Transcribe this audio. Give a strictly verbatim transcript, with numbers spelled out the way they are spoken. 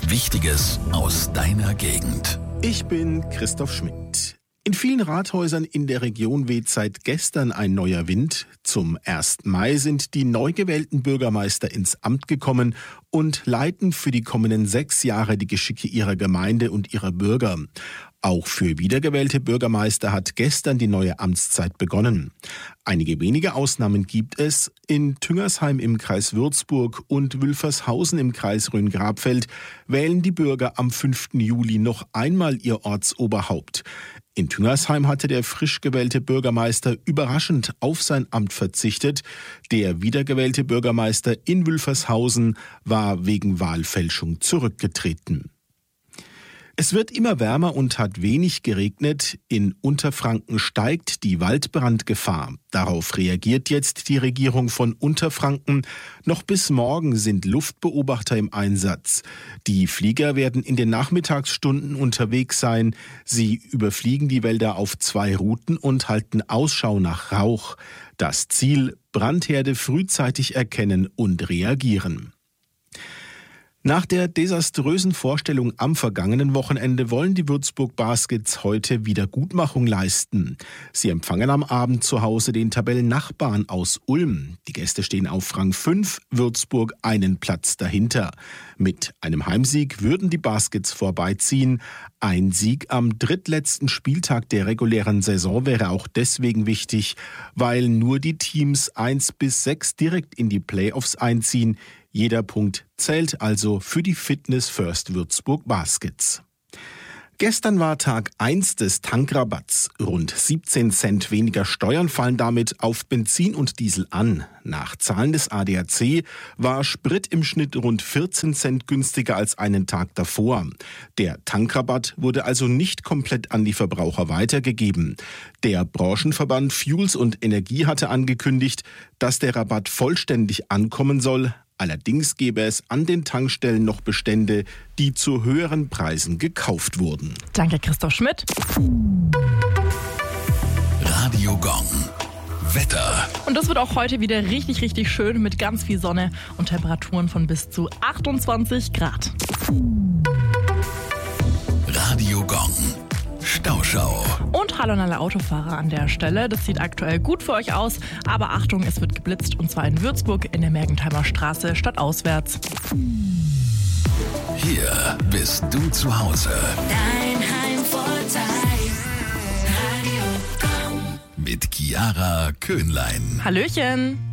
Wichtiges aus deiner Gegend. Ich bin Christoph Schmidt. In vielen Rathäusern in der Region weht seit gestern ein neuer Wind. Zum ersten Mai sind die neu gewählten Bürgermeister ins Amt gekommen und leiten für die kommenden sechs Jahre die Geschicke ihrer Gemeinde und ihrer Bürger. Auch für wiedergewählte Bürgermeister hat gestern die neue Amtszeit begonnen. Einige wenige Ausnahmen gibt es. In Tüngersheim im Kreis Würzburg und Wülfershausen im Kreis Rhön-Grabfeld wählen die Bürger am fünften Juli noch einmal ihr Ortsoberhaupt. In Tüngersheim hatte der frisch gewählte Bürgermeister überraschend auf sein Amt verzichtet. Der wiedergewählte Bürgermeister in Wülfershausen war wegen Wahlfälschung zurückgetreten. Es wird immer wärmer und hat wenig geregnet. In Unterfranken steigt die Waldbrandgefahr. Darauf reagiert jetzt die Regierung von Unterfranken. Noch bis morgen sind Luftbeobachter im Einsatz. Die Flieger werden in den Nachmittagsstunden unterwegs sein. Sie überfliegen die Wälder auf zwei Routen und halten Ausschau nach Rauch. Das Ziel: Brandherde frühzeitig erkennen und reagieren. Nach der desaströsen Vorstellung am vergangenen Wochenende wollen die Würzburg Baskets heute Wiedergutmachung leisten. Sie empfangen am Abend zu Hause den Tabellennachbarn aus Ulm. Die Gäste stehen auf Rang fünf, Würzburg einen Platz dahinter. Mit einem Heimsieg würden die Baskets vorbeiziehen. Ein Sieg am drittletzten Spieltag der regulären Saison wäre auch deswegen wichtig, weil nur die Teams eins bis sechs direkt in die Playoffs einziehen. Jeder Punkt zählt also für die Fitness First Würzburg Baskets. Gestern war Tag eins des Tankrabatts. Rund siebzehn Cent weniger Steuern fallen damit auf Benzin und Diesel an. Nach Zahlen des A D A C war Sprit im Schnitt rund vierzehn Cent günstiger als einen Tag davor. Der Tankrabatt wurde also nicht komplett an die Verbraucher weitergegeben. Der Branchenverband Fuels und Energie hatte angekündigt, dass der Rabatt vollständig ankommen soll. Allerdings gäbe es an den Tankstellen noch Bestände, die zu höheren Preisen gekauft wurden. Danke, Christoph Schmidt. Radio Gong. Wetter. Und das wird auch heute wieder richtig, richtig schön mit ganz viel Sonne und Temperaturen von bis zu achtundzwanzig Grad. Radio Gong. Stauschau. Und hallo an alle Autofahrer an der Stelle. Das sieht aktuell gut für euch aus. Aber Achtung, es wird geblitzt. Und zwar in Würzburg in der Mergentheimer Straße stadtauswärts. Hier bist du zu Hause. Dein Heimvorteil. Radio Gong. Mit Chiara Köhnlein. Hallöchen.